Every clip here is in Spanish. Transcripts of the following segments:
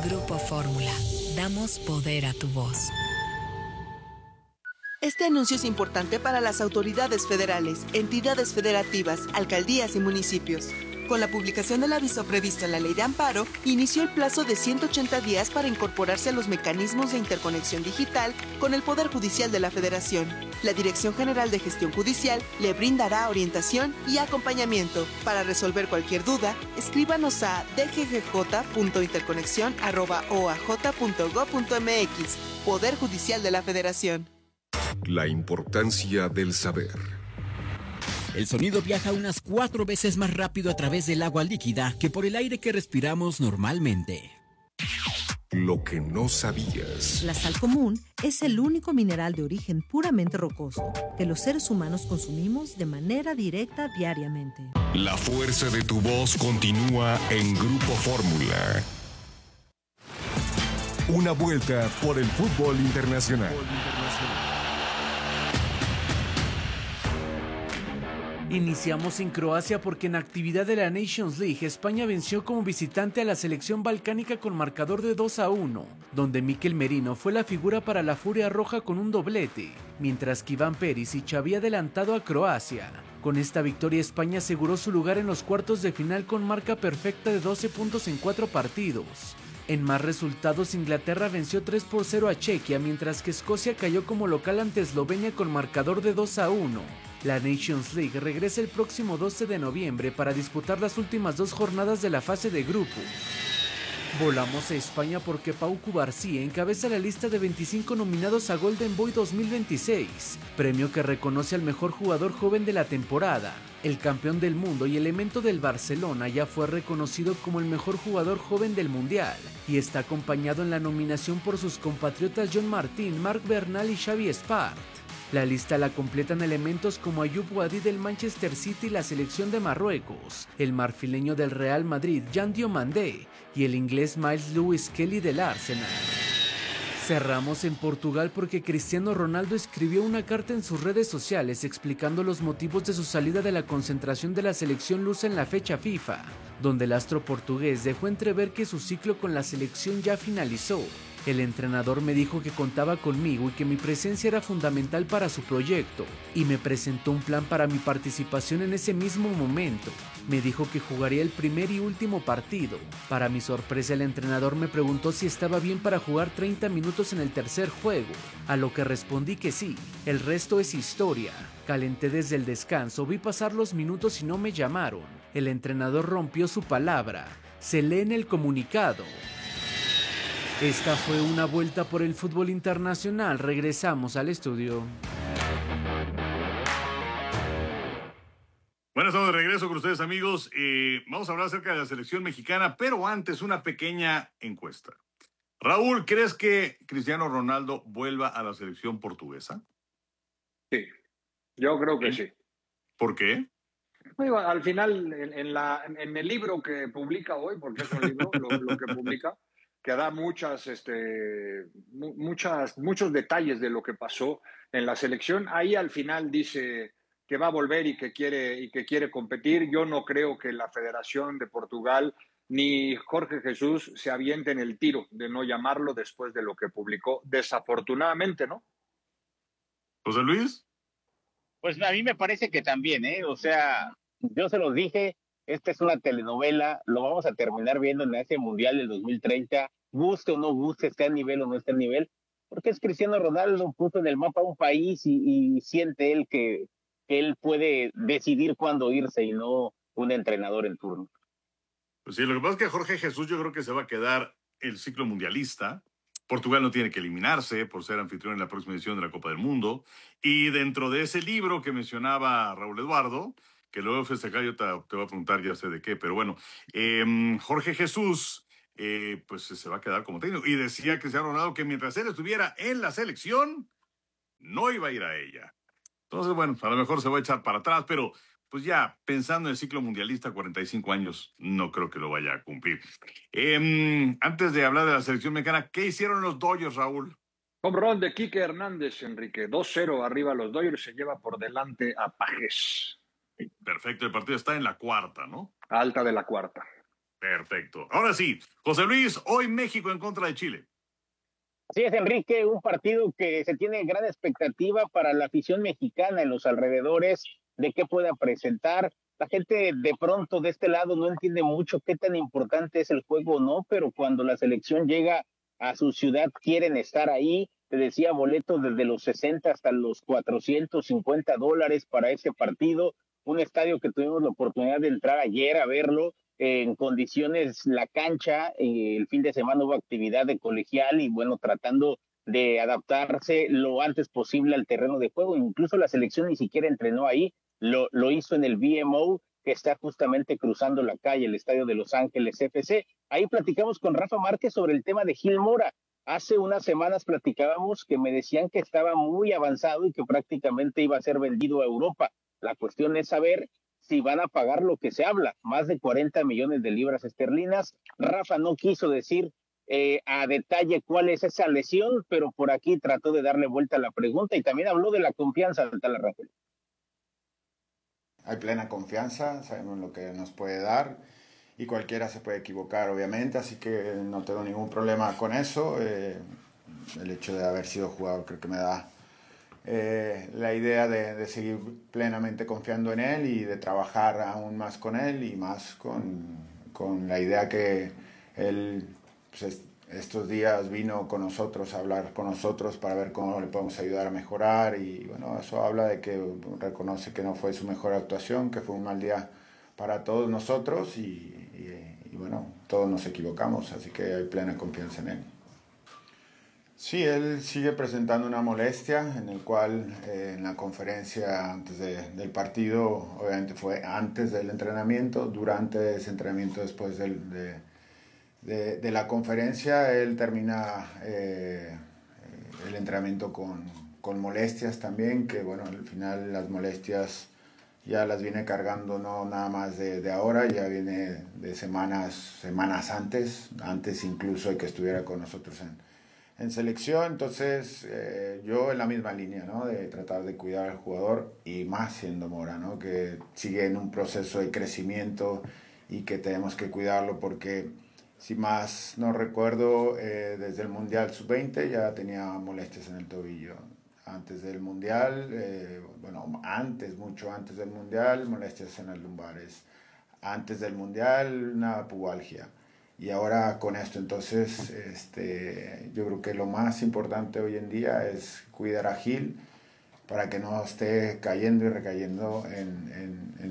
Grupo Fórmula. Damos poder a tu voz. Este anuncio es importante para las autoridades federales, entidades federativas, alcaldías y municipios. Con la publicación del aviso previsto en la Ley de Amparo, inició el plazo de 180 días para incorporarse a los mecanismos de interconexión digital con el Poder Judicial de la Federación. La Dirección General de Gestión Judicial le brindará orientación y acompañamiento. Para resolver cualquier duda, escríbanos a dggj.interconexión@oaj.gov.mx. Poder Judicial de la Federación. La importancia del saber. El sonido viaja unas 4 veces más rápido a través del agua líquida que por el aire que respiramos normalmente. Lo que no sabías. La sal común es el único mineral de origen puramente rocoso que los seres humanos consumimos de manera directa diariamente. La fuerza de tu voz continúa en Grupo Fórmula. Una vuelta por el fútbol internacional. Iniciamos en Croacia porque en actividad de la Nations League, España venció como visitante a la selección balcánica con marcador de 2-1, donde Mikel Merino fue la figura para la Furia Roja con un doblete, mientras que Iván Perisic había adelantado a Croacia. Con esta victoria, España aseguró su lugar en los cuartos de final con marca perfecta de 12 puntos en 4 partidos. En más resultados, Inglaterra venció 3-0 a Chequia, mientras que Escocia cayó como local ante Eslovenia con marcador de 2-1. La Nations League regresa el próximo 12 de noviembre para disputar las últimas 2 jornadas de la fase de grupo. Volamos a España porque Pau Cubarsí encabeza la lista de 25 nominados a Golden Boy 2026, premio que reconoce al mejor jugador joven de la temporada. El campeón del mundo y elemento del Barcelona ya fue reconocido como el mejor jugador joven del Mundial y está acompañado en la nominación por sus compatriotas John Martín, Marc Bernal y Xavi Espart. La lista la completan elementos como Ayoub Wadi del Manchester City y la selección de Marruecos, el marfileño del Real Madrid Jan Diomandé y el inglés Miles Lewis Kelly del Arsenal. Cerramos en Portugal porque Cristiano Ronaldo escribió una carta en sus redes sociales explicando los motivos de su salida de la concentración de la selección lusa en la fecha FIFA, donde el astro portugués dejó entrever que su ciclo con la selección ya finalizó. El entrenador me dijo que contaba conmigo y que mi presencia era fundamental para su proyecto, y me presentó un plan para mi participación en ese mismo momento. Me dijo que jugaría el primer y último partido. Para mi sorpresa, el entrenador me preguntó si estaba bien para jugar 30 minutos en el tercer juego, a lo que respondí que sí. El resto es historia. Calenté desde el descanso, vi pasar los minutos y no me llamaron. El entrenador rompió su palabra. Se lee en el comunicado. Esta fue una vuelta por el fútbol internacional. Regresamos al estudio. Bueno, estamos de regreso con ustedes, amigos. Vamos a hablar acerca de la selección mexicana, pero antes una pequeña encuesta. Raúl, ¿crees que Cristiano Ronaldo vuelva a la selección portuguesa? Sí, yo creo que sí. ¿Por qué? Bueno, al final, en el libro que publica hoy, porque es un libro, lo que publica, que da muchos detalles de lo que pasó en la selección. Ahí al final dice que va a volver y que quiere competir. Yo no creo que la Federación de Portugal ni Jorge Jesús se avienten el tiro de no llamarlo después de lo que publicó, desafortunadamente, ¿no? José Luis. Pues a mí me parece que también, o sea, yo se los dije, esta es una telenovela, lo vamos a terminar viendo en ese Mundial del 2030, guste o no guste, esté a nivel o no esté a nivel, porque es Cristiano Ronaldo, puso en el mapa un país y siente él que él puede decidir cuándo irse y no un entrenador en turno. Pues sí, lo que pasa es que Jorge Jesús yo creo que se va a quedar el ciclo mundialista. Portugal no tiene que eliminarse por ser anfitrión en la próxima edición de la Copa del Mundo. Y dentro de ese libro que mencionaba Raúl Eduardo, que luego festejar, yo te voy a preguntar ya sé de qué, pero bueno, Jorge Jesús, pues se va a quedar como técnico. Y decía Cristiano Ronaldo que mientras él estuviera en la selección, no iba a ir a ella. Entonces, bueno, a lo mejor se va a echar para atrás, pero pues ya pensando en el ciclo mundialista, 45 años, no creo que lo vaya a cumplir. Antes de hablar de la selección mexicana, ¿qué hicieron los Dodgers, Raúl? Home run de Kike Hernández, Enrique. 2-0 arriba los Dodgers, se lleva por delante a Pajes. Perfecto, el partido está en la cuarta, ¿no? Alta de la cuarta. Perfecto. Ahora sí, José Luis, hoy México en contra de Chile. Así es, Enrique, un partido que se tiene gran expectativa para la afición mexicana en los alrededores de qué pueda presentar. La gente de pronto de este lado no entiende mucho qué tan importante es el juego o no, pero cuando la selección llega a su ciudad quieren estar ahí. Te decía, boletos desde los 60 hasta los $450 para ese partido. Un estadio que tuvimos la oportunidad de entrar ayer a verlo en condiciones, la cancha, el fin de semana hubo actividad de colegial y bueno, tratando de adaptarse lo antes posible al terreno de juego. Incluso la selección ni siquiera entrenó ahí, lo hizo en el BMO, que está justamente cruzando la calle, el estadio de Los Ángeles FC. Ahí platicamos con Rafa Márquez sobre el tema de Gil Mora. Hace unas semanas platicábamos que me decían que estaba muy avanzado y que prácticamente iba a ser vendido a Europa. La cuestión es saber si van a pagar lo que se habla, más de 40 millones de libras esterlinas. Rafa no quiso decir a detalle cuál es esa lesión, pero por aquí trató de darle vuelta a la pregunta y también habló de la confianza de tal Rafael. Hay plena confianza, sabemos lo que nos puede dar y cualquiera se puede equivocar, obviamente, así que no tengo ningún problema con eso. El hecho de haber sido jugador creo que me da la idea de seguir plenamente confiando en él y de trabajar aún más con él y más con la idea que él pues, estos días vino con nosotros a hablar con nosotros para ver cómo le podemos ayudar a mejorar y bueno, eso habla de que reconoce que no fue su mejor actuación, que fue un mal día para todos nosotros y bueno, todos nos equivocamos, así que hay plena confianza en él. Sí, él sigue presentando una molestia en el cual en la conferencia antes del partido, obviamente fue antes del entrenamiento, durante ese entrenamiento, después de la conferencia, él termina el entrenamiento con molestias también, que bueno, al final las molestias ya las viene cargando no nada más de ahora, ya viene de semanas antes incluso de que estuviera con nosotros en selección. Entonces yo en la misma línea, ¿no? De tratar de cuidar al jugador y más siendo Mora, ¿no? Que sigue en un proceso de crecimiento y que tenemos que cuidarlo porque si más no recuerdo desde el Mundial Sub-20 ya tenía molestias en el tobillo. Antes del Mundial, mucho antes del Mundial, molestias en las lumbares. Antes del Mundial, una pubalgia. Y ahora con esto, entonces, yo creo que lo más importante hoy en día es cuidar a Gil para que no esté cayendo y recayendo en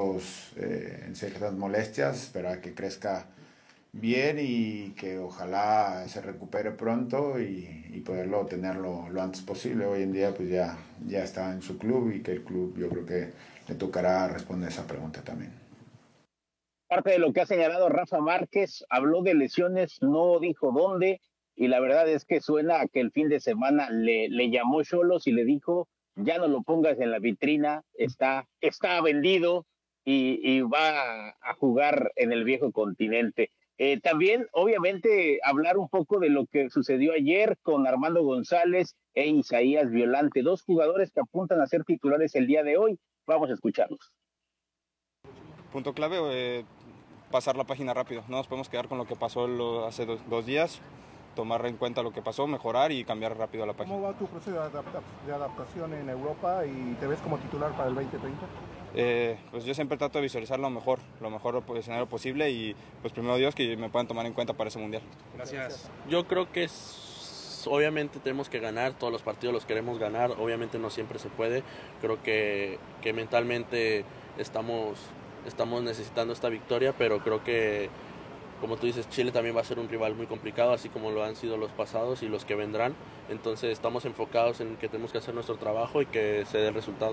ciertas molestias, para que crezca bien y que ojalá se recupere pronto y poderlo tenerlo lo antes posible. Hoy en día pues ya está en su club y que el club yo creo que le tocará responder esa pregunta también. Parte de lo que ha señalado Rafa Márquez, habló de lesiones, no dijo dónde, y la verdad es que suena a que el fin de semana le llamó Xolos y le dijo, ya no lo pongas en la vitrina, está vendido y va a jugar en el viejo continente. También, obviamente, hablar un poco de lo que sucedió ayer con Armando González e Isaías Violante, dos jugadores que apuntan a ser titulares el día de hoy. Vamos a escucharlos. Punto clave, pasar la página rápido. No nos podemos quedar con lo que pasó hace dos días, tomar en cuenta lo que pasó, mejorar y cambiar rápido la página. ¿Cómo va tu proceso de adaptación en Europa y te ves como titular para el 2030? Pues yo siempre trato de visualizar lo mejor escenario posible y pues primero Dios que me puedan tomar en cuenta para ese mundial. Gracias. Yo creo que obviamente tenemos que ganar, todos los partidos los queremos ganar, obviamente no siempre se puede, creo que mentalmente estamos necesitando esta victoria, pero creo que como tú dices, Chile también va a ser un rival muy complicado, así como lo han sido los pasados y los que vendrán, entonces estamos enfocados en que tenemos que hacer nuestro trabajo y que se dé el resultado.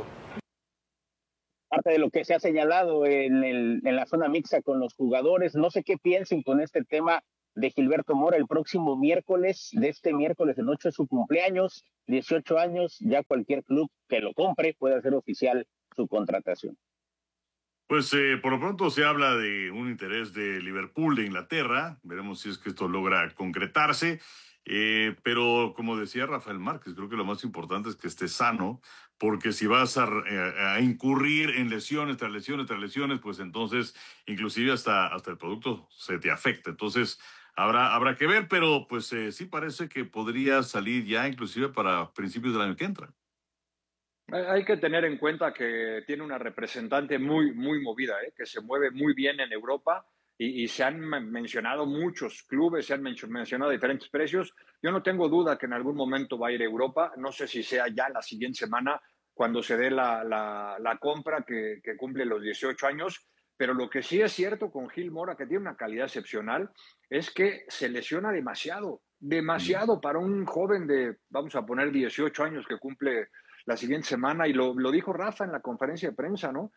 Parte de lo que se ha señalado en la zona mixta con los jugadores, no sé qué piensen con este tema de Gilberto Mora. El próximo miércoles, en 8 es su cumpleaños, 18 años, ya cualquier club que lo compre puede hacer oficial su contratación. Pues por lo pronto se habla de un interés de Liverpool, de Inglaterra. Veremos si es que esto logra concretarse. Pero como decía Rafael Márquez, creo que lo más importante es que esté sano, porque si vas a incurrir en lesiones tras lesiones tras lesiones, pues entonces inclusive hasta el producto se te afecta. Entonces habrá que ver, pero pues sí parece que podría salir ya inclusive para principios del año que entra. Hay que tener en cuenta que tiene una representante muy, muy movida, que se mueve muy bien en Europa y se han mencionado muchos clubes, se han mencionado diferentes precios. Yo no tengo duda que en algún momento va a ir a Europa. No sé si sea ya la siguiente semana cuando se dé la compra que cumple los 18 años. Pero lo que sí es cierto con Gil Mora, que tiene una calidad excepcional, es que se lesiona demasiado para un joven de, vamos a poner, 18 años que cumple la siguiente semana, y lo dijo Rafa en la conferencia de prensa, ¿no?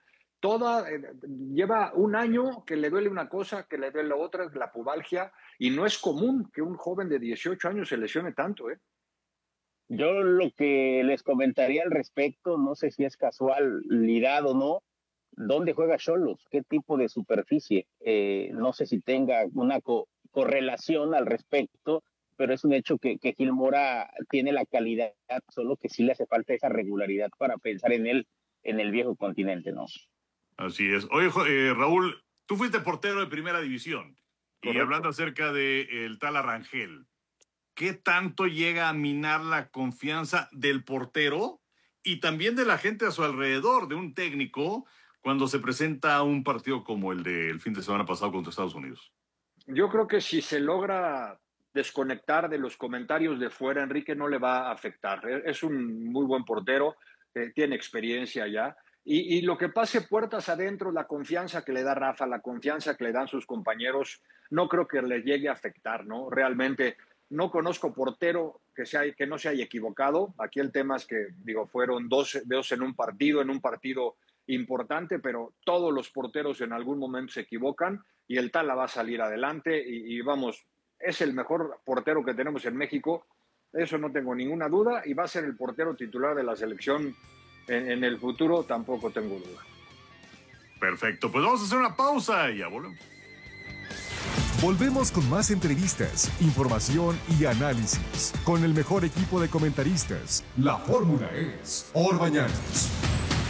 Lleva un año que le duele una cosa, que le duele la otra, la pubalgia, y no es común que un joven de 18 años se lesione tanto, ¿eh? Yo lo que les comentaría al respecto, no sé si es casualidad o no, ¿dónde juega Xolos? ¿Qué tipo de superficie? No sé si tenga una correlación al respecto, pero es un hecho que Gil Mora tiene la calidad, solo que sí le hace falta esa regularidad para pensar en él en el viejo continente, ¿no? Así es. Oye, Raúl, tú fuiste portero de primera división. Correcto. Y hablando acerca del tal Arrangel, ¿qué tanto llega a minar la confianza del portero y también de la gente a su alrededor, de un técnico, cuando se presenta un partido como el del fin de semana pasado contra Estados Unidos? Yo creo que si se logra desconectar de los comentarios de fuera, Enrique, no le va a afectar. Es un muy buen portero, tiene experiencia ya. Y lo que pase puertas adentro, la confianza que le da Rafa, la confianza que le dan sus compañeros, no creo que le llegue a afectar, ¿no? Realmente no conozco portero que no se haya equivocado. Aquí el tema es que, fueron dos en un partido importante, pero todos los porteros en algún momento se equivocan y el Tala va a salir adelante y vamos, es el mejor portero que tenemos en México, eso no tengo ninguna duda, y va a ser el portero titular de la selección en el futuro, tampoco tengo duda. Perfecto, pues vamos a hacer una pausa y ya volvemos. Volvemos con más entrevistas, información y análisis con el mejor equipo de comentaristas. La fórmula es Orbañanos.